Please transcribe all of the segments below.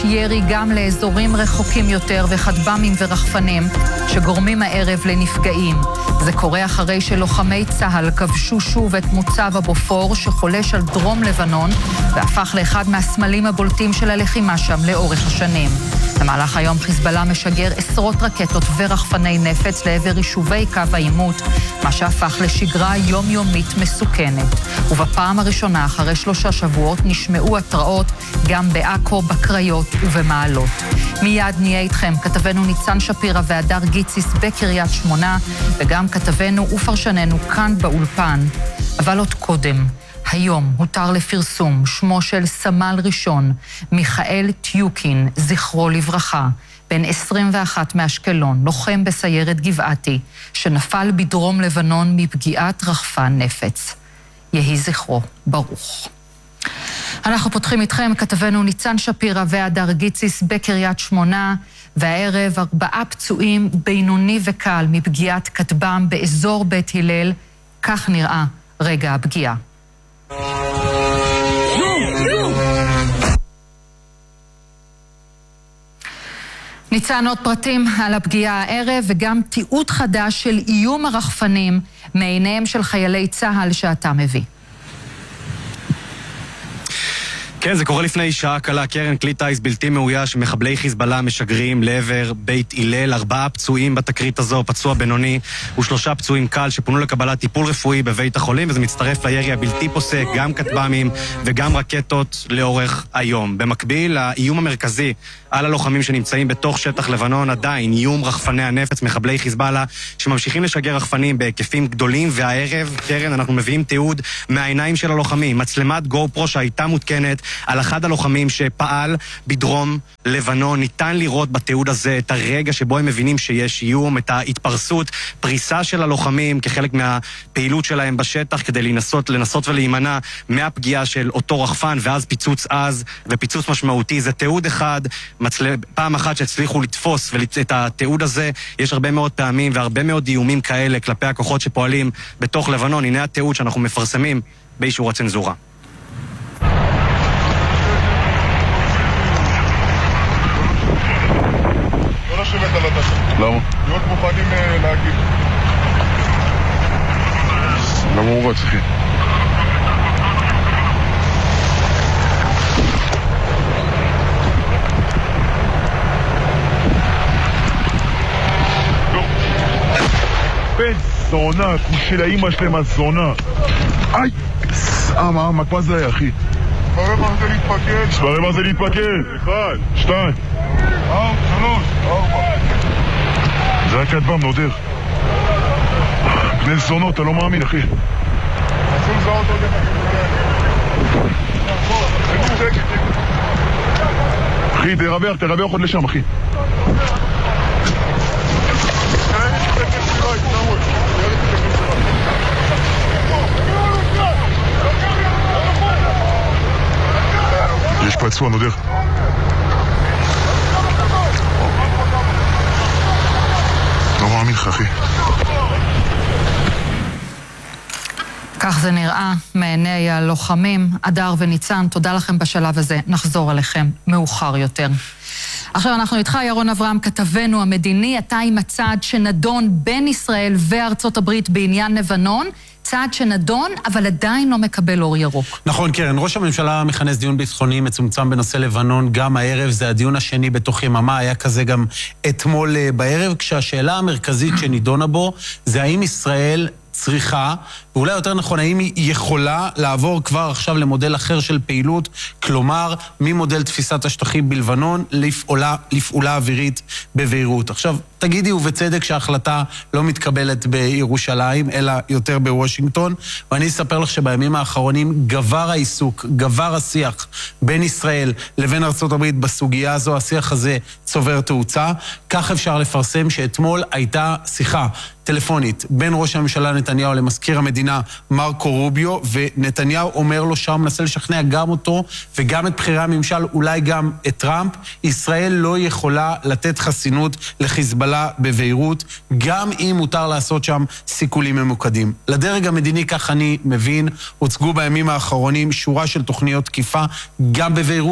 יש ירי גם לאזורים רחוקים יותר וכטב"מים ורחפנים שגורמים הערב לנפגעים. זה קורה אחרי שלוחמי צה"ל כבשו שוב את מוצב הבופור שחולש על דרום לבנון והפך לאחד מהסמלים הבולטים של הלחימה שם לאורך השנים. במהלך היום חיזבאללה משגר עשרות רקטות ורחפני נפץ לעבר יישובי קו העימות, מה שהפך לשגרה יומיומית מסוכנת. ובפעם הראשונה אחרי 3 שבועות נשמעו התראות גם בעכו, בקריות ובמעלות. מיד נהיה איתכם כתבנו ניצן שפירא והדר גיציס בקריית שמונה, וגם כתבנו ופרשננו כאן באולפן. אבל עוד קודם, היום הותר לפרסום שמו של סמל ראשון מיכאל טיוקין, זכרו לברכה, בן 21 מאשקלון, לוחם בסיירת גבעתי, שנפל בדרום לבנון מפגיעת רחפן נפץ. יהי זכרו ברוך. אנחנו פותחים איתכם כתבנו ניצן שפירא והדר גיציס בקריית שמונה, והערב 4 פצועים בינוני וקל מפגיעת כטב"ם באזור בית הלל. כך נראה רגע הפגיעה. ניצן, עוד פרטים על הפגיעה הערב וגם תיעוד חדש של איום הרחפנים מעיניהם של חיילי צה"ל שאתה מביא. כן, זה קורה לפני שעה קלה. קרן, כלי טייס בלתי מאויש, מחבלי חיזבאללה משגרים לעבר בית הלל. 4 פצועים בתקרית הזו, פצוע בינוני ו3 פצועים קל שפונו לקבלת טיפול רפואי בבית החולים, וזה מצטרף לירי הבלתי פוסק, גם כטב"מים וגם רקטות לאורך היום. במקביל, האיום המרכזי על הלוחמים שנמצאים בתוך שטח לבנון עדיין איום רחפני הנפץ, מחבלי חיזבאללה שממשיכים לשגר רחפנים בהיקפים גדולים. והערב, קרן, אנחנו מביאים תיעוד מהעיניים של הלוחמים, מצלמת גו פרו שהייתה מותקנת על אחד הלוחמים שפעל בדרום לבנון. ניתן לראות בתיעוד הזה את הרגע שבו הם מבינים שיש איום, את ההתפרסות, פריסה של הלוחמים כחלק מהפעילות שלהם בשטח כדי לנסות ולהימנע מהפגיעה של אותו רחפן, ואז פיצוץ עז ופיצוץ משמעותי. זה תיעוד אחד, פעם אחת שהצליחו לתפוס את התיעוד הזה. יש הרבה מאוד פעמים והרבה מאוד איומים כאלה כלפי הכוחות שפועלים בתוך לבנון. הנה התיעוד שאנחנו מפרסמים באישור הצנזורה. למה? להיות מוכנים להגיב. למה הוא רץ, אחי? בן זונה, כושי לאמא שלהם הזונה. איי! מה זה היה, אחי? ספרי מה זה להתפקד. ספרי מה זה להתפקד. 1, 2, 3, 4. זה היה כטב"ם, נודר. בני זונות, אתה לא מאמין, אחי. עשו לזהות עוד אחי, תרבח עוד לשם, אחי. יש פצוע, נודר. לא מאמין לך, אחי. כך זה נראה מעיני הלוחמים. אדר וניצן, תודה לכם בשלב הזה. נחזור עליכם מאוחר יותר. עכשיו אנחנו איתך, ירון אברהם, כתבנו המדיני. אתה עם הצעד שנדון בין ישראל וארצות הברית בעניין לבנון. צעד שנדון, אבל עדיין לא מקבל אור ירוק. נכון, קרן. ראש הממשלה מכנס דיון ביטחוני מצומצם בנושא לבנון גם הערב. זה הדיון השני בתוך יממה. היה כזה גם אתמול בערב, כשהשאלה המרכזית שנידונה בו זה האם ישראל צריכה, ואולי יותר נכון, האם היא יכולה לעבור כבר עכשיו למודל אחר של פעילות, כלומר, ממודל תפיסת השטחים בלבנון לפעולה אווירית בביירות. עכשיו, תגידי ובצדק שההחלטה לא מתקבלת בירושלים, אלא יותר בוושינגטון, ואני אספר לך שבימים האחרונים גבר העיסוק, גבר השיח בין ישראל לבין ארצות הברית בסוגיה הזו, השיח הזה צובר תאוצה. כך אפשר לפרסם שאתמול הייתה שיחה טלפונית בין ראש הממשלה נתניהו למזכיר המדינה מרקו רוביו, ונתניהו אומר לו שם, מנסה לשכנע גם אותו וגם את בחירי הממשל, אולי גם את טראמפ, ישראל לא יכולה לתת חסינות לחיזבאללה בביירות, גם אם מותר לעשות שם סיכולים ממוקדים. לדרג המדיני, כך אני מבין, הוצגו בימים האחרונים שורה של תוכניות תקיפה גם בביירות,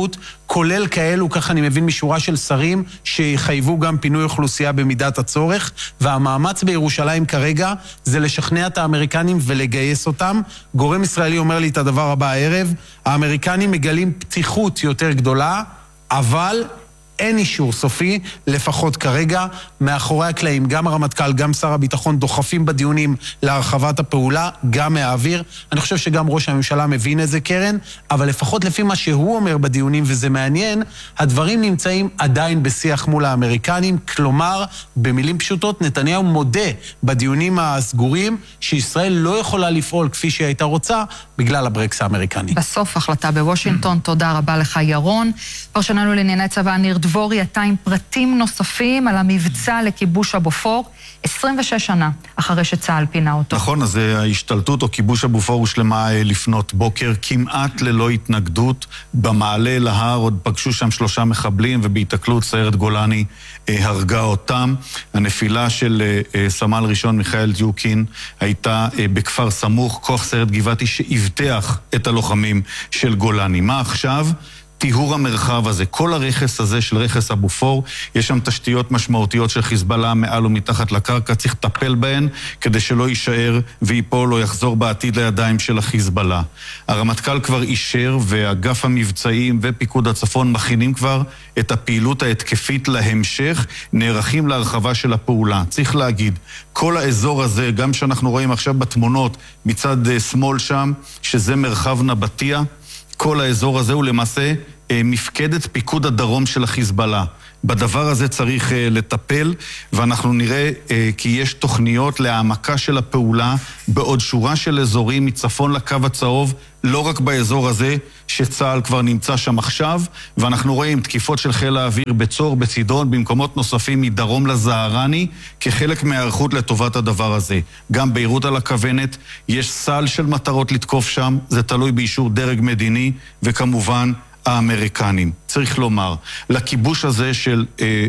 כולל כאלו, ככה אני מבין משורה של שרים, שיחייבו גם פינוי אוכלוסייה במידת הצורך, והמאמץ בירושלים כרגע זה לשכנע את האמריקנים ולגייס אותם. גורם ישראלי אומר לי את הדבר הבא הערב, האמריקנים מגלים פתיחות יותר גדולה, אבל אין אישור סופי, לפחות כרגע, מאחורי הקלעים, גם הרמטכ"ל, גם שר הביטחון דוחפים בדיונים להרחבת הפעולה, גם מהאוויר. אני חושב שגם ראש הממשלה מבין את זה, קרן, אבל לפחות לפי מה שהוא אומר בדיונים, וזה מעניין, הדברים נמצאים עדיין בשיח מול האמריקנים, כלומר, במילים פשוטות, נתניהו מודה בדיונים הסגורים, שישראל לא יכולה לפעול כפי שהיא הייתה רוצה, בגלל הברקס האמריקני. בסוף החלטה בוושינגטון, תודה רבה לך ירון. פרשננו לענייני צבא ניר דבורי, אתה עם פרטים נוספים על המבצע לכיבוש הבופור, 26 שנה אחרי שצה"ל פינה אותו. נכון, אז ההשתלטות או כיבוש הבופור הושלמה לפנות בוקר, כמעט ללא התנגדות. במעלה להר עוד פגשו שם 3 מחבלים, ובהתקלות סיירת גולני הרגה אותם. הנפילה של סמל ראשון מיכאל דיוקין הייתה בכפר סמוך, כוח סיירת גבעתי שהבטח את הלוחמים של גולני. מה עכשיו? טיהור המרחב הזה, כל הרכס הזה של רכס הבופור, יש שם תשתיות משמעותיות של חיזבאללה מעל ומתחת לקרקע, צריך לטפל בהן כדי שלא יישאר ויפול או יחזור בעתיד לידיים של החיזבאללה. הרמטכ"ל כבר אישר, ואגף המבצעים ופיקוד הצפון מכינים כבר את הפעילות ההתקפית להמשך, נערכים להרחבה של הפעולה. צריך להגיד, כל האזור הזה, גם שאנחנו רואים עכשיו בתמונות מצד שמאל שם, שזה מרחב נבטיה, כל האזור הזה הוא למעשה מפקדת פיקוד הדרום של החיזבאללה. בדבר הזה צריך לטפל, ואנחנו נראה כי יש תוכניות להעמקה של הפעולה בעוד שורה של אזורים מצפון לקו הצהוב, לא רק באזור הזה שצה"ל כבר נמצא שם עכשיו, ואנחנו רואים תקיפות של חיל האוויר בצור, בצידון, במקומות נוספים מדרום לזהרני, כחלק מהערכות לטובת הדבר הזה. גם ביירות על הכוונת, יש סל של מטרות לתקוף שם, זה תלוי באישור דרג מדיני, וכמובן האמריקנים. צריך לומר, לכיבוש הזה של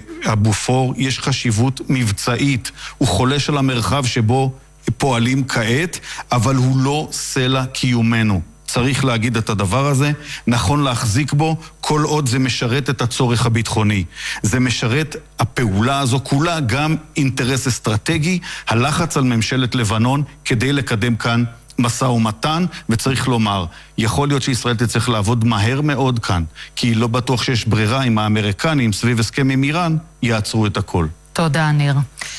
הבופור יש חשיבות מבצעית, הוא חולש על המרחב שבו פועלים כעת, אבל הוא לא סלע קיומנו. צריך להגיד את הדבר הזה, נכון להחזיק בו כל עוד זה משרת את הצורך הביטחוני. זה משרת, הפעולה הזו כולה, גם אינטרס אסטרטגי, הלחץ על ממשלת לבנון כדי לקדם כאן משא ומתן, וצריך לומר, יכול להיות שישראל תצטרך לעבוד מהר מאוד כאן, כי לא בטוח שיש ברירה עם האמריקנים סביב הסכם עם איראן, יעצרו את הכל. תודה, ניר.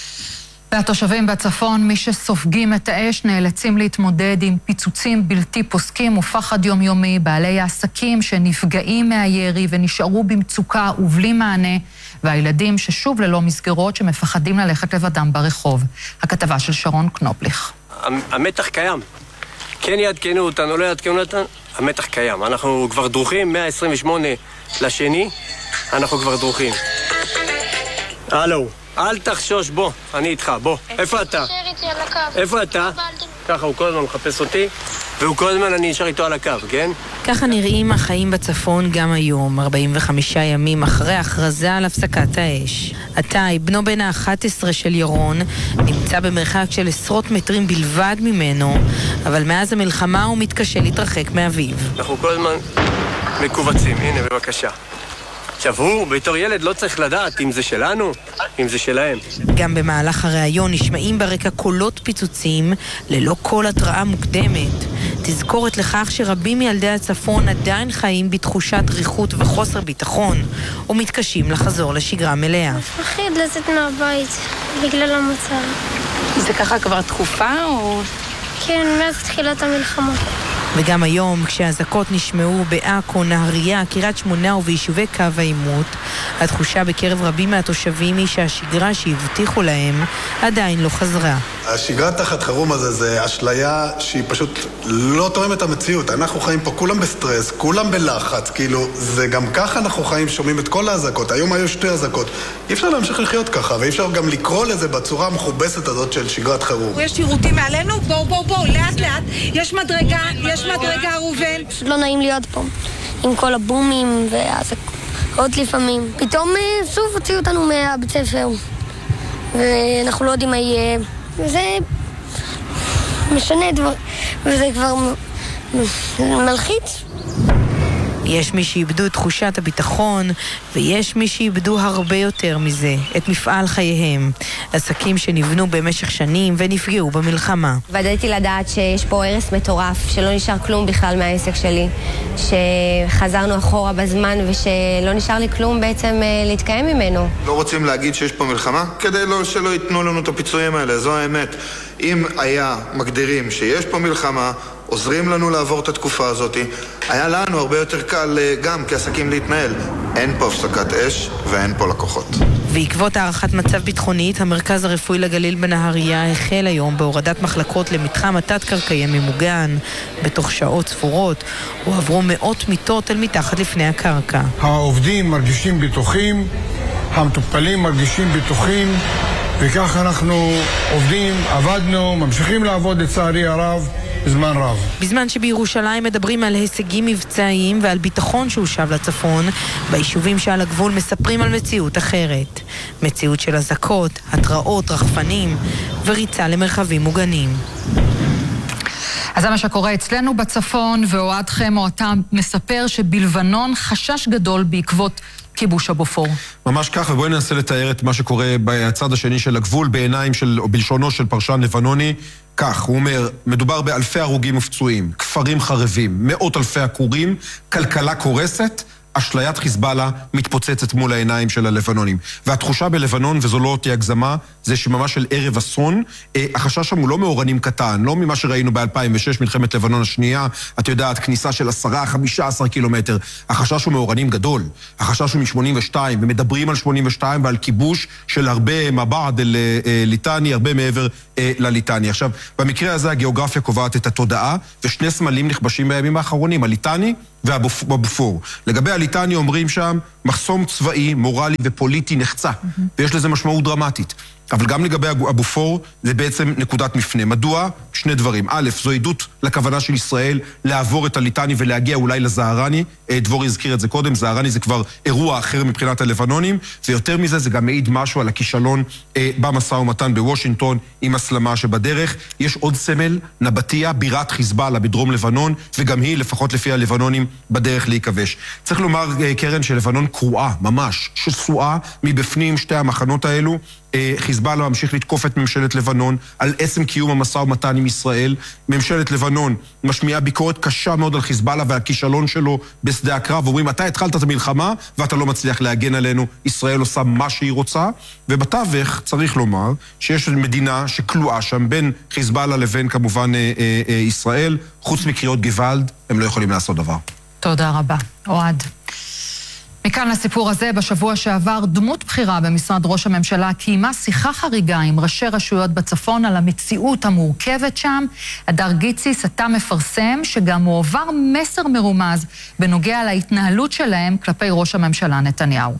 והתושבים בצפון, מי שסופגים את האש, נאלצים להתמודד עם פיצוצים בלתי פוסקים ופחד יומיומי, בעלי העסקים שנפגעים מהירי ונשארו במצוקה ובלי מענה, והילדים ששוב ללא מסגרות שמפחדים ללכת לבדם ברחוב. הכתבה של שרון קנופליך. המתח קיים. כן יעדכנו אותנו, לא יעדכנו אותנו, המתח קיים. אנחנו כבר דרוכים, 128 לשני, אנחנו כבר דרוכים. הלו, אל תחשוש, בוא, אני איתך, בוא. איפה אתה? איפה אתה? ככה, הוא כל הזמן מחפש אותי, והוא כל הזמן אני נשאר איתו על הקו, כן? ככה נראים החיים בצפון גם היום, 45 ימים אחרי ההכרזה על הפסקת האש. עטאי, בנו בן ה-11 של ירון, נמצא במרחק של עשרות מטרים בלבד ממנו, אבל מאז המלחמה הוא מתקשה להתרחק מאביו. אנחנו כל הזמן מקובצים, הנה בבקשה. עכשיו הוא, בתור ילד, לא צריך לדעת אם זה שלנו, אם זה שלהם. גם במהלך הראיון נשמעים ברקע קולות פיצוצים ללא כל התראה מוקדמת. תזכורת לכך שרבים מילדי הצפון עדיין חיים בתחושת ריחות וחוסר ביטחון, ומתקשים לחזור לשגרה מלאה. מפחיד לצאת מהבית בגלל המצב. זה ככה כבר תקופה או? כן, מאז תחילת המלחמה. וגם היום, כשהזעקות נשמעו בעכו, נהריה, קריית שמונה וביישובי קו העימות, התחושה בקרב רבים מהתושבים היא שהשגרה שהבטיחו להם עדיין לא חזרה. השגרה תחת חירום הזה זה אשליה שהיא פשוט לא תואמת את המציאות. אנחנו חיים פה כולם בסטרס, כולם בלחץ, כאילו זה גם ככה אנחנו חיים, שומעים את כל ההזעקות. היום היו 2 הזעקות. אי אפשר להמשיך לחיות ככה, ואי אפשר גם לקרוא לזה בצורה המכובסת הזאת של שגרת חירום. יש שירותים מעלינו? בואו, לאט לאט. יש מדרגה, ראובן. פשוט לא נעים להיות פה, עם כל הבומים והזעקות לפעמים. פתאום שוב הוציאו אותנו מהבית ספר, ואנחנו לא יודעים מה יהיה. וזה משנה דבר, וזה כבר מלחיץ. יש מי שאיבדו את תחושת הביטחון, ויש מי שאיבדו הרבה יותר מזה, את מפעל חייהם. עסקים שנבנו במשך שנים ונפגעו במלחמה. ודאיתי לדעת שיש פה הרס מטורף, שלא נשאר כלום בכלל מהעסק שלי, שחזרנו אחורה בזמן ושלא נשאר לי כלום בעצם להתקיים ממנו. לא רוצים להגיד שיש פה מלחמה כדי שלא ייתנו לנו את הפיצויים האלה, זו האמת. אם היה מגדירים שיש פה מלחמה, עוזרים לנו לעבור את התקופה הזאת, היה לנו הרבה יותר קל גם כעסקים להתנהל. אין פה הפסקת אש ואין פה לקוחות. בעקבות הערכת מצב ביטחונית, המרכז הרפואי לגליל בנהריה החל היום בהורדת מחלקות למתחם התת-קרקעי ממוגן. בתוך שעות ספורות הועברו מאות מיטות אל מתחת לפני הקרקע. העובדים מרגישים בטוחים, המטופלים מרגישים בטוחים, וכך אנחנו עובדים, עבדנו, ממשיכים לעבוד לצערי הרב בזמן רב. בזמן שבירושלים מדברים על הישגים מבצעיים ועל ביטחון שהושב לצפון, ביישובים שעל הגבול מספרים על מציאות אחרת. מציאות של אזעקות, התראות, רחפנים וריצה למרחבים מוגנים. אז זה מה שקורה אצלנו בצפון, ואוהד חמו, אתה מספר שבלבנון חשש גדול בעקבות כיבוש הבופור. ממש ככה, בואי ננסה לתאר את מה שקורה בצד השני של הגבול, בעיניים או בלשונו של פרשן לבנוני. כך, הוא אומר, מדובר באלפי הרוגים ופצועים, כפרים חרבים, מאות אלפי עקורים, כלכלה קורסת, אשליית חיזבאללה מתפוצצת מול העיניים של הלבנונים. והתחושה בלבנון, וזו לא אותי הגזמה, זה שממש של ערב אסון. החשש שם הוא לא מאורנים קטן, לא ממה שראינו ב-2006, מלחמת לבנון השנייה, את יודעת, כניסה של 10-15 קילומטר. החשש הוא מאורנים גדול. החשש הוא מ-82, ומדברים על 82 ועל כיבוש של הרבה מבעד אל ליטני, הרבה מעבר לליטני. עכשיו, במקרה הזה הגיאוגרפיה קובעת את התודעה, ושני סמלים נכבשים בימים האחרונים, הליטני והבופור. לגבי הליטני אומרים שם, מחסום צבאי, מורלי ופוליטי נחצה, ויש לזה משמעות דרמטית. אבל גם לגבי הבופור, זה בעצם נקודת מפנה. מדוע? שני דברים. א', זו עדות לכוונה של ישראל לעבור את הליטני ולהגיע אולי לזהרני. דבור הזכיר את זה קודם, זהרני זה כבר אירוע אחר מבחינת הלבנונים, ויותר מזה זה גם מעיד משהו על הכישלון במשא ומתן בוושינגטון עם הסלמה שבדרך. יש עוד סמל, נבטיה, בירת חיזבאללה בדרום לבנון, וגם היא, לפחות לפי הלבנונים, בדרך להיכבש. צריך לומר, קרן, שלבנון קרועה, ממש, שסועה מבפנים שתי המחנות האלו. חיזבאללה ממשיך לתקוף את ממשלת לבנון על עצם קיום המשא ומתן עם ישראל. ממשלת לבנון משמיעה ביקורת קשה מאוד על חיזבאללה והכישלון שלו בשדה הקרב. אומרים, אתה התחלת את המלחמה ואתה לא מצליח להגן עלינו. ישראל עושה מה שהיא רוצה, ובתווך צריך לומר שיש מדינה שכלואה שם בין חיזבאללה לבין כמובן ישראל. חוץ מקריאות גוואלד הם לא יכולים לעשות דבר. תודה רבה, אוהד. מכאן לסיפור הזה, בשבוע שעבר דמות בחירה במשרד ראש הממשלה קיימה שיחה חריגה עם ראשי רשויות בצפון על המציאות המורכבת שם. הדר גיציס, אתה מפרסם שגם הועבר מסר מרומז בנוגע להתנהלות שלהם כלפי ראש הממשלה נתניהו.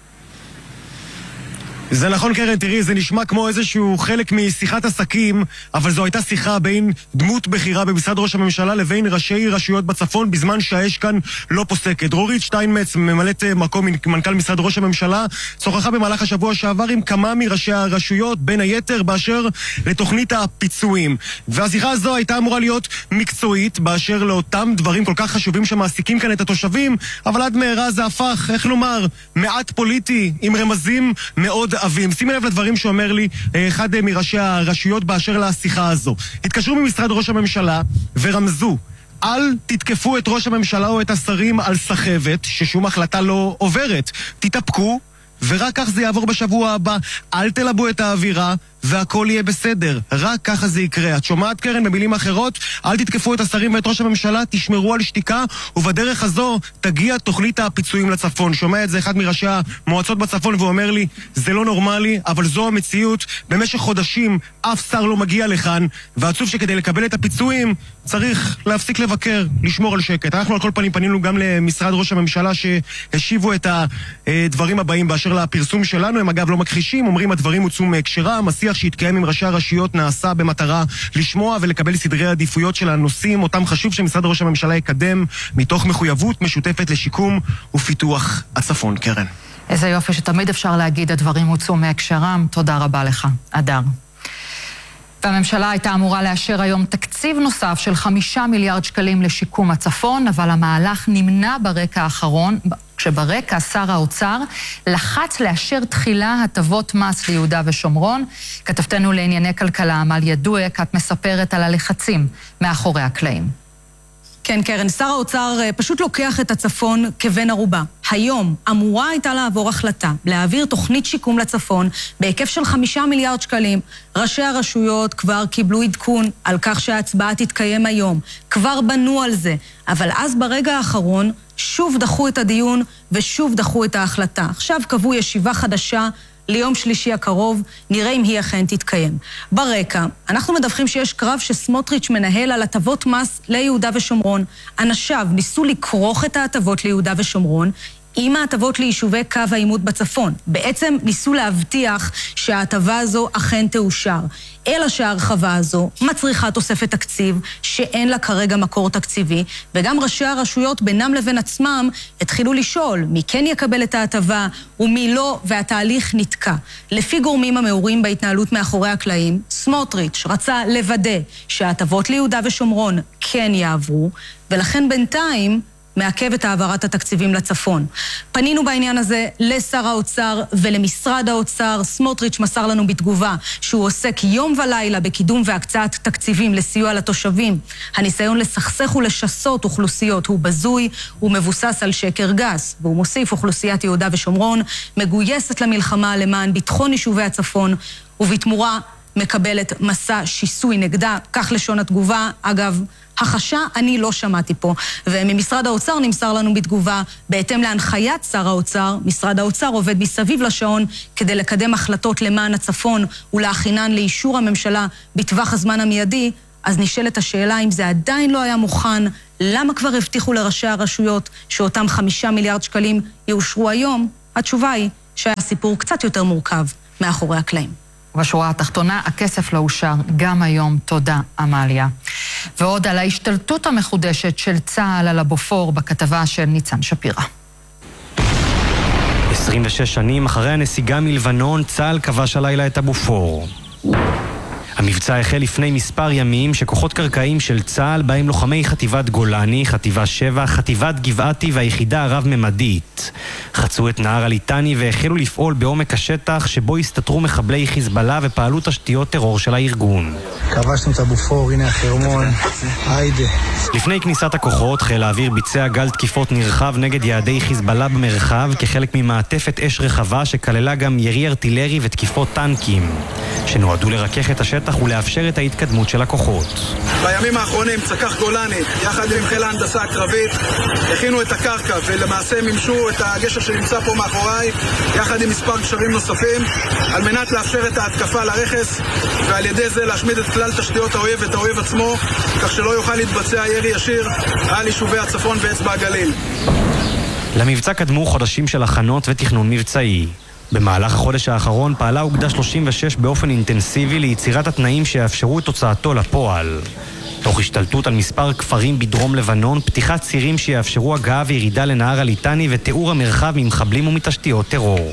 זה נכון, קרן, תראי, זה נשמע כמו איזשהו חלק משיחת עסקים, אבל זו הייתה שיחה בין דמות בחירה במשרד ראש הממשלה לבין ראשי רשויות בצפון, בזמן שהאש כאן לא פוסקת. דרורית שטיינמץ, ממלאת מקום מנכ"ל משרד ראש הממשלה, שוחחה במהלך השבוע שעבר עם כמה מראשי הרשויות, בין היתר באשר לתוכנית הפיצויים. והשיחה הזו הייתה אמורה להיות מקצועית באשר לאותם דברים כל כך חשובים שמעסיקים כאן את התושבים, אבל עד מהרה זה הפך, איך לומר, מעט פוליטי, עם רמזים מאוד אבים. שימי לב לדברים שאומר לי אחד מראשי הרשויות באשר לשיחה הזו. התקשרו ממשרד ראש הממשלה ורמזו, אל תתקפו את ראש הממשלה או את השרים על סחבת, ששום החלטה לא עוברת. תתאפקו, ורק כך זה יעבור בשבוע הבא. אל תלבו את האווירה, והכל יהיה בסדר. רק ככה זה יקרה. את שומעת, קרן, במילים אחרות? אל תתקפו את השרים ואת ראש הממשלה, תשמרו על שתיקה, ובדרך הזו תגיע תוכנית הפיצויים לצפון. שומע את זה אחד מראשי המועצות בצפון, והוא אומר לי, זה לא נורמלי, אבל זו המציאות. במשך חודשים אף שר לא מגיע לכאן, ועצוב שכדי לקבל את הפיצויים צריך להפסיק לבקר, לשמור על שקט. אנחנו על כל פנים פנינו גם למשרד ראש הממשלה שהשיבו את הדברים הבאים באשר לפרסום שלנו. הם אגב לא מכחישים, אומרים הדברים הוצאו מהקשרם. השיח שהתקיים עם ראשי הרשויות נעשה במטרה לשמוע ולקבל סדרי עדיפויות של הנושאים אותם חשוב שמשרד ראש הממשלה יקדם מתוך מחויבות משותפת לשיקום ופיתוח הצפון. קרן. איזה יופי שתמיד אפשר להגיד הדברים הוצאו מהקשרם. תודה רבה לך, אדר. והממשלה הייתה אמורה לאשר היום תקציב נוסף של 5 מיליארד שקלים לשיקום הצפון, אבל המהלך נמנע ברקע האחרון, כשברקע שר האוצר לחץ לאשר תחילה הטבות מס ליהודה ושומרון. כתבתנו לענייני כלכלה, עמליה דואק, את מספרת על הלחצים מאחורי הקלעים. כן, קרן, שר האוצר פשוט לוקח את הצפון כבן ערובה. היום אמורה הייתה לעבור החלטה להעביר תוכנית שיקום לצפון בהיקף של 5 מיליארד שקלים. ראשי הרשויות כבר קיבלו עדכון על כך שההצבעה תתקיים היום. כבר בנו על זה. אבל אז ברגע האחרון שוב דחו את הדיון ושוב דחו את ההחלטה. עכשיו קבעו ישיבה חדשה ליום שלישי הקרוב, נראה אם היא אכן תתקיים. ברקע, אנחנו מדווחים שיש קרב שסמוטריץ' מנהל על הטבות מס ליהודה ושומרון. אנשיו ניסו לקרוך את ההטבות ליהודה ושומרון עם ההטבות ליישובי קו העימות בצפון. בעצם ניסו להבטיח שההטבה הזו אכן תאושר. אלא שההרחבה הזו מצריכה תוספת תקציב שאין לה כרגע מקור תקציבי, וגם ראשי הרשויות בינם לבין עצמם התחילו לשאול מי כן יקבל את ההטבה ומי לא, והתהליך נתקע. לפי גורמים המעורים בהתנהלות מאחורי הקלעים, סמוטריץ' רצה לוודא שההטבות ליהודה ושומרון כן יעברו, ולכן בינתיים מעכב את העברת התקציבים לצפון. פנינו בעניין הזה לשר האוצר ולמשרד האוצר. סמוטריץ' מסר לנו בתגובה שהוא עוסק יום ולילה בקידום והקצאת תקציבים לסיוע לתושבים. הניסיון לסכסך ולשסות אוכלוסיות הוא בזוי, הוא מבוסס על שקר גס, והוא מוסיף אוכלוסיית יהודה ושומרון מגויסת למלחמה למען ביטחון יישובי הצפון, ובתמורה מקבלת מסע שיסוי נגדה. כך לשון התגובה. אגב, החשה אני לא שמעתי פה, וממשרד האוצר נמסר לנו בתגובה, בהתאם להנחיית שר האוצר, משרד האוצר עובד מסביב לשעון כדי לקדם החלטות למען הצפון ולהכינן לאישור הממשלה בטווח הזמן המיידי. אז נשאלת השאלה אם זה עדיין לא היה מוכן, למה כבר הבטיחו לראשי הרשויות שאותם 5 מיליארד שקלים יאושרו היום? התשובה היא שהיה סיפור קצת יותר מורכב מאחורי הקלעים. בשורה התחתונה, הכסף לא אושר גם היום. תודה, עמליה. ועוד על ההשתלטות המחודשת של צה"ל על הבופור בכתבה של ניצן שפירא. 26 שנים אחרי הנסיגה מלבנון, צה"ל כבש הלילה את הבופור. המבצע החל לפני מספר ימים שכוחות קרקעיים של צה"ל, בהם לוחמי חטיבת גולני, חטיבה 7, חטיבת גבעתי והיחידה הרב-ממדית, חצו את נהר הליטני והחלו לפעול בעומק השטח שבו הסתתרו מחבלי חיזבאללה ופעלו תשתיות טרור של הארגון. כבשנו את הבופור, הנה החרמון, היידה. לפני כניסת הכוחות, חיל האוויר ביצע גל תקיפות נרחב נגד יעדי חיזבאללה במרחב כחלק ממעטפת אש רחבה שכללה גם ירי ארטילרי ותקיפות טנקים, שנועדו לרכך את השטח ולאפשר את ההתקדמות של הכוחות. בימים האחרונים צקח גולני יחד עם חיל ההנדסה הקרבית הכינו את הקרקע ולמעשה מימשו את הגשר שנמצא פה מאחוריי יחד עם מספר גשרים נוספים על מנת לאפשר את ההתקפה לרכס ועל ידי זה להשמיד את כלל תשתיות האויב ואת האויב עצמו כך שלא יוכל להתבצע ירי ישיר על יישובי הצפון ואצבע הגליל. למבצע קדמו חודשים של הכנות ותכנון מבצעי. במהלך החודש האחרון פעלה אוגדה 36 באופן אינטנסיבי ליצירת התנאים שיאפשרו את תוצאתו לפועל. תוך השתלטות על מספר כפרים בדרום לבנון, פתיחת צירים שיאפשרו הגעה וירידה לנהר הליטני ותיאור המרחב ממחבלים ומתשתיות טרור.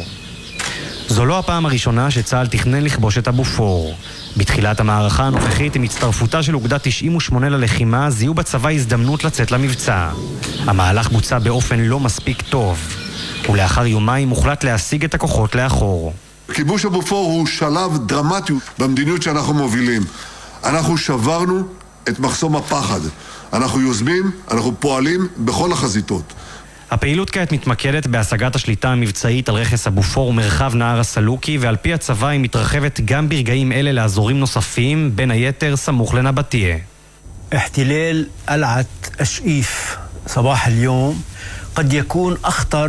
זו לא הפעם הראשונה שצה"ל תכנן לכבוש את הבופור. בתחילת המערכה הנוכחית עם הצטרפותה של אוגדה 98 ללחימה, זיהו בצבא הזדמנות לצאת למבצע. המהלך בוצע באופן לא מספיק טוב. ולאחר יומיים הוחלט להשיג את הכוחות לאחור. כיבוש הבופור הוא שלב דרמטי במדיניות שאנחנו מובילים. אנחנו שברנו את מחסום הפחד. אנחנו יוזמים, אנחנו פועלים בכל החזיתות. הפעילות כעת מתמקדת בהשגת השליטה המבצעית על רכס הבופור ומרחב נהר הסלוקי, ועל פי הצבא היא מתרחבת גם ברגעים אלה לאזורים נוספים, בין היתר סמוך לנבטיה. احتلال قلعة الشقيف صباح اليوم قد يكون أخطر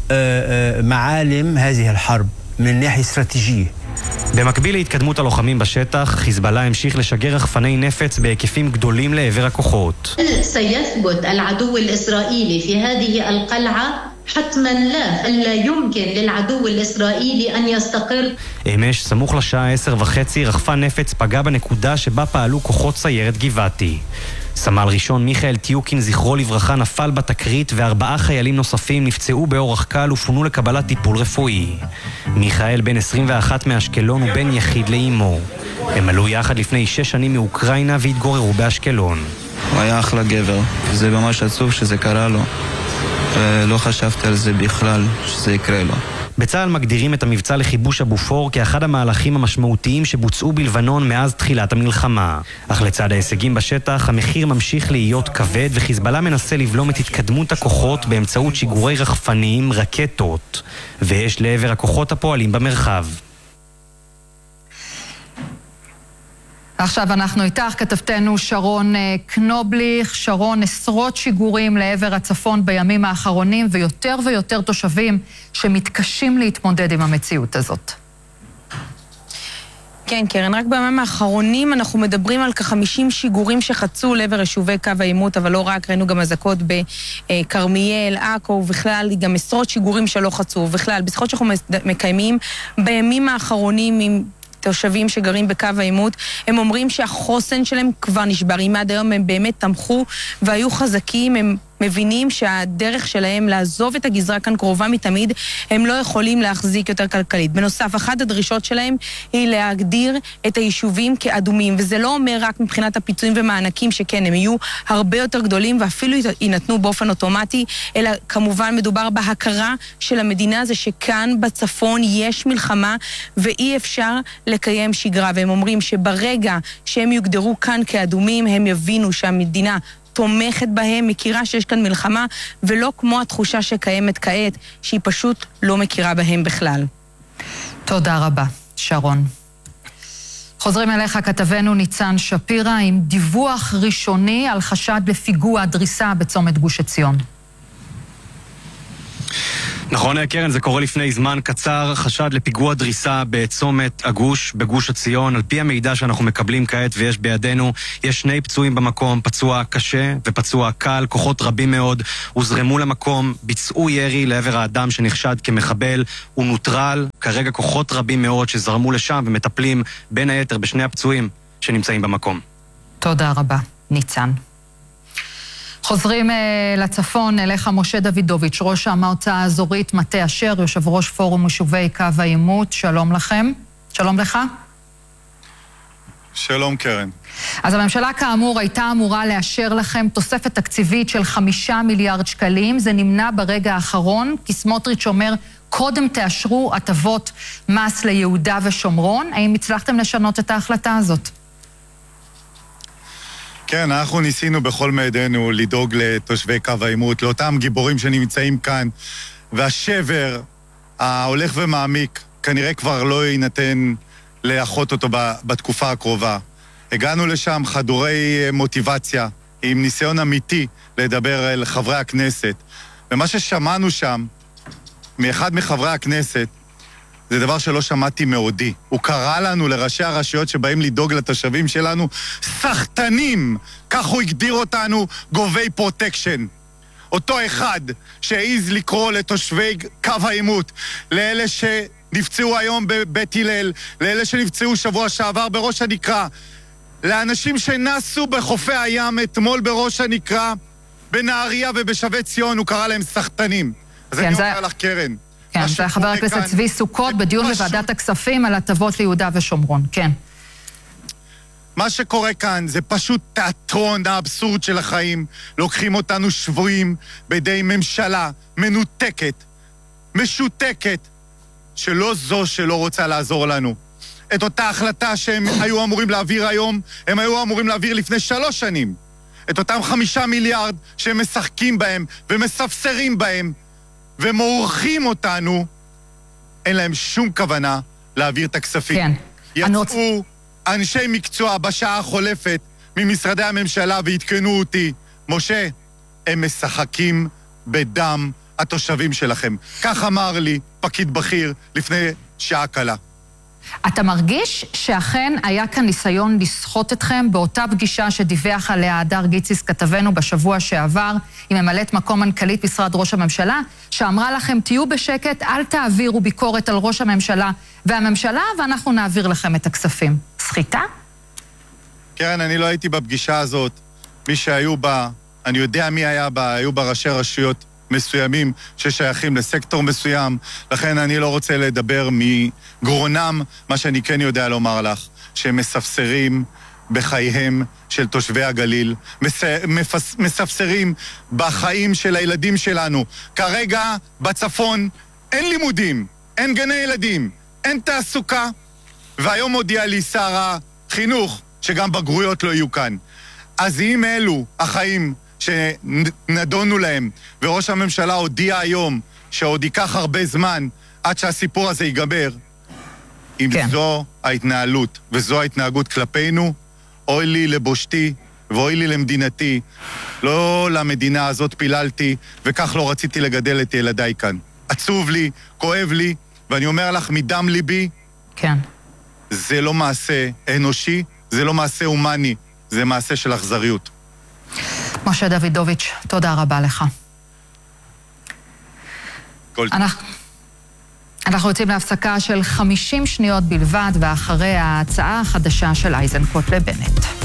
معالم هذه الحرب من ناحية استراتيجية. במקביל להתקדמות הלוחמים בשטח, חיזבאללה המשיך לשגר רחפני נפץ בהיקפים גדולים לעבר הכוחות. سيثبت العدو الإسرائيلي في هذه القلعة حتما لا يمكن للعدو الإسرائيلي أن يستقر. אמש, סמוך לשעה 10:30, רחפן נפץ פגע בנקודה שבה פעלו כוחות סיירת גבעתי. סמל ראשון מיכאל טיוקין, זכרו לברכה, נפל בתקרית ו4 חיילים נוספים נפצעו באורח קל ופונו לקבלת טיפול רפואי. מיכאל בן 21 מאשקלון ובן יחיד לאמו. הם עלו יחד לפני 6 שנים מאוקראינה והתגוררו באשקלון. הוא היה אחלה גבר, זה ממש עצוב שזה קרה לו. לא חשבתי על זה בכלל שזה יקרה לו. בצה"ל מגדירים את המבצע לכיבוש הבופור כאחד המהלכים המשמעותיים שבוצעו בלבנון מאז תחילת המלחמה. אך לצד ההישגים בשטח, המחיר ממשיך להיות כבד וחיזבאללה מנסה לבלום את התקדמות הכוחות באמצעות שיגורי רחפנים, רקטות, ויש לעבר הכוחות הפועלים במרחב. עכשיו אנחנו איתך, כתבתנו שרון קנובליך. שרון, עשרות שיגורים לעבר הצפון בימים האחרונים, ויותר ויותר תושבים שמתקשים להתמודד עם המציאות הזאת. כן, קרן, רק בימים האחרונים אנחנו מדברים על כ-50 שיגורים שחצו לעבר יישובי קו העימות, אבל לא רק, ראינו גם אזעקות בכרמיאל, עכו, ובכלל גם עשרות שיגורים שלא חצו, ובכלל, בשיחות שאנחנו מקיימים בימים האחרונים עם תושבים שגרים בקו העימות, הם אומרים שהחוסן שלהם כבר נשבר. אם עד היום הם באמת תמכו והיו חזקים, הם מבינים שהדרך שלהם לעזוב את הגזרה כאן קרובה מתמיד, הם לא יכולים להחזיק יותר כלכלית. בנוסף, אחת הדרישות שלהם היא להגדיר את היישובים כאדומים, וזה לא אומר רק מבחינת הפיצויים ומענקים, שכן, הם יהיו הרבה יותר גדולים ואפילו ינתנו באופן אוטומטי, אלא כמובן מדובר בהכרה של המדינה, זה שכאן בצפון יש מלחמה ואי אפשר לקיים שגרה, והם אומרים שברגע שהם יוגדרו כאן כאדומים, הם יבינו שהמדינה תומכת בהם, מכירה שיש כאן מלחמה, ולא כמו התחושה שקיימת כעת, שהיא פשוט לא מכירה בהם בכלל. תודה רבה, שרון. חוזרים אליך, כתבנו ניצן שפירא, עם דיווח ראשוני על חשד לפיגוע דריסה בצומת גוש עציון. נכון, קרן, זה קורה לפני זמן קצר, חשד לפיגוע דריסה בצומת הגוש, בגוש עציון. על פי המידע שאנחנו מקבלים כעת ויש בידינו, יש 2 פצועים במקום, פצוע קשה ופצוע קל. כוחות רבים מאוד הוזרמו למקום, ביצעו ירי לעבר האדם שנחשד כמחבל, הוא נוטרל. כרגע כוחות רבים מאוד שזרמו לשם ומטפלים בין היתר בשני הפצועים שנמצאים במקום. תודה רבה, ניצן. חוזרים לצפון, אליך משה דוידוביץ', ראש המועצה האזורית מטה אשר, יושב ראש פורום יישובי קו העימות. שלום לכם. שלום לך. שלום קרן. אז הממשלה כאמור הייתה אמורה לאשר לכם תוספת תקציבית של 5 מיליארד שקלים. זה נמנע ברגע האחרון, כי סמוטריץ' אומר קודם תאשרו הטבות מס ליהודה ושומרון. האם הצלחתם לשנות את ההחלטה הזאת? כן, אנחנו ניסינו בכל מאידנו לדאוג לתושבי קו העימות, לאותם גיבורים שנמצאים כאן, והשבר ההולך ומעמיק כנראה כבר לא יינתן לאחות אותו בתקופה הקרובה. הגענו לשם חדורי מוטיבציה, עם ניסיון אמיתי לדבר אל חברי הכנסת, ומה ששמענו שם מאחד מחברי הכנסת, זה דבר שלא שמעתי מעודי. הוא קרא לנו, לראשי הרשויות שבאים לדאוג לתושבים שלנו, סחטנים! כך הוא הגדיר אותנו, גובי פרוטקשן. אותו אחד שהעיז לקרוא לתושבי קו העימות, לאלה שנפצעו היום בבית הלל, לאלה שנפצעו שבוע שעבר בראש הנקרה, לאנשים שנסו בחופי הים אתמול בראש הנקרה, בנהריה ובשבי ציון, הוא קרא להם סחטנים. אז אני אומר לך, קרן, כן, זה חבר הכנסת צבי סוכות בדיון בוועדת הכספים על הטבות ליהודה ושומרון, כן. מה שקורה כאן זה פשוט תיאטרון האבסורד של החיים. לוקחים אותנו שבויים בידי ממשלה מנותקת, משותקת, שלא זו שלא רוצה לעזור לנו. את אותה החלטה שהם היו אמורים להעביר היום, הם היו אמורים להעביר לפני 3 שנים. את אותם 5 מיליארד שהם משחקים בהם ומספסרים בהם, ומורחים אותנו, אין להם שום כוונה להעביר את הכספים. כן. יצאו אנשי מקצוע בשעה החולפת ממשרדי הממשלה והתקנו אותי. משה, הם משחקים בדם התושבים שלכם. כך אמר לי פקיד בכיר לפני שעה קלה. אתה מרגיש שאכן היה כאן ניסיון לסחוט אתכם באותה פגישה שדיווח עליה הדר גיציס כתבנו בשבוע שעבר, עם ממלאת מקום מנכ"לית משרד ראש הממשלה, שאמרה לכם תהיו בשקט, אל תעבירו ביקורת על ראש הממשלה והממשלה, ואנחנו נעביר לכם את הכספים. סחיטה? קרן, אני לא הייתי בפגישה הזאת. מי שהיו בה, אני יודע מי היה בה, היו בה ראשי רשויות מסוימים ששייכים לסקטור מסוים, לכן אני לא רוצה לדבר מגרונם, מה שאני כן יודע לומר לך, שהם מספסרים בחייהם של תושבי הגליל, מספסרים בחיים של הילדים שלנו. כרגע בצפון אין לימודים, אין גני ילדים, אין תעסוקה, והיום הודיע לי שר החינוך שגם בגרויות לא יהיו כאן. אז אם אלו החיים שנדונו להם, וראש הממשלה הודיע היום שעוד ייקח הרבה זמן עד שהסיפור הזה ייגמר, אם כן. זו ההתנהלות וזו ההתנהגות כלפינו, אוי לי לבושתי ואוי לי למדינתי. לא למדינה הזאת פיללתי, וכך לא רציתי לגדל את ילדיי כאן. עצוב לי, כואב לי, ואני אומר לך מדם ליבי, כן. זה לא מעשה אנושי, זה לא מעשה הומני, זה מעשה של אכזריות. משה דוידוביץ', תודה רבה לך. אנחנו יוצאים להפסקה של 50 שניות בלבד, ואחרי ההצעה החדשה של איזנקוט לבנט.